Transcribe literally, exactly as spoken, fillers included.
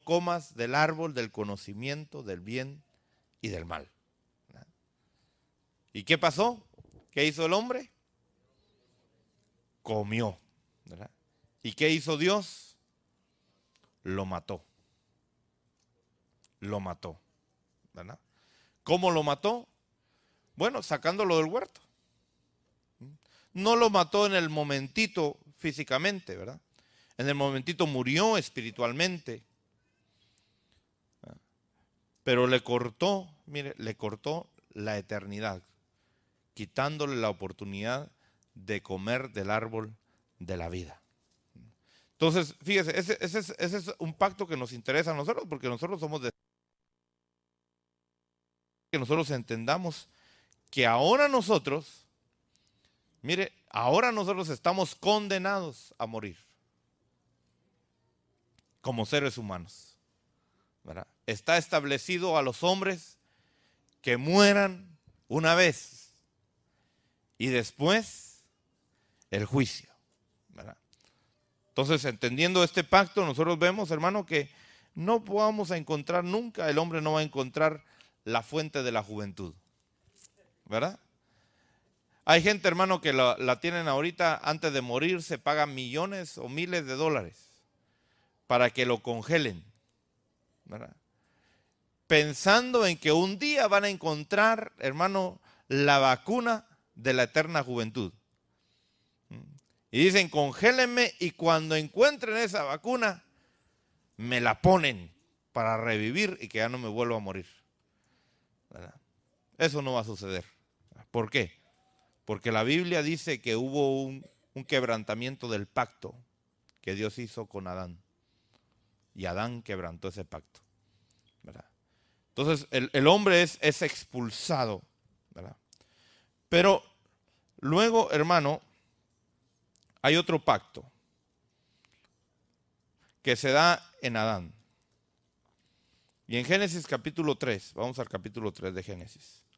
comas del árbol del conocimiento del bien y del mal. ¿Y qué pasó? ¿Qué hizo el hombre? Comió, ¿verdad? ¿Y qué hizo Dios? Lo mató. Lo mató, ¿verdad? ¿Cómo lo mató? Bueno, sacándolo del huerto. No lo mató en el momentito físicamente, ¿verdad? En el momentito murió espiritualmente. Pero le cortó, mire, le cortó la eternidad, quitándole la oportunidad de comer del árbol de la vida. Entonces, fíjese, ese, ese, es, ese es un pacto que nos interesa a nosotros, porque nosotros somos de... que nosotros entendamos que ahora nosotros, mire, ahora nosotros estamos condenados a morir como seres humanos, ¿verdad? Está establecido a los hombres que mueran una vez y después el juicio, ¿verdad? Entonces, entendiendo este pacto, nosotros vemos, hermano, que no vamos a encontrar nunca, el hombre no va a encontrar la fuente de la juventud, ¿verdad? Hay gente, hermano, que la, la tienen ahorita, antes de morir, se pagan millones o miles de dólares para que lo congelen, ¿verdad? Pensando en que un día van a encontrar, hermano, la vacuna de la eterna juventud. Y dicen, congélenme y cuando encuentren esa vacuna, me la ponen para revivir y que ya no me vuelva a morir, ¿verdad? Eso no va a suceder. ¿Por qué? Porque la Biblia dice que hubo un, un quebrantamiento del pacto que Dios hizo con Adán. Y Adán quebrantó ese pacto, ¿verdad? Entonces el, el hombre es, es expulsado, ¿verdad? Pero luego, hermano, hay otro pacto que se da en Adán. Y en Génesis capítulo tres, vamos al capítulo tres de Génesis.